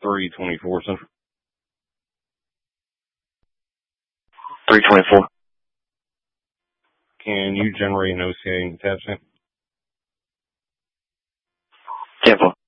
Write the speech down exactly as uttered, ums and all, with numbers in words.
three twenty-four Central. three twenty-four. Can you generate an O C A attachment? ten four.